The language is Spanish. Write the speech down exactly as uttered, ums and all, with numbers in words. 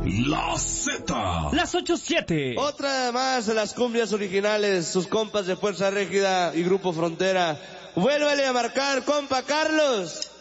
La Z. Las ocho siete. Otra más de las cumbias originales, sus compas de Fuerza Régida y Grupo Frontera. Vuélvele a marcar, compa Carlos.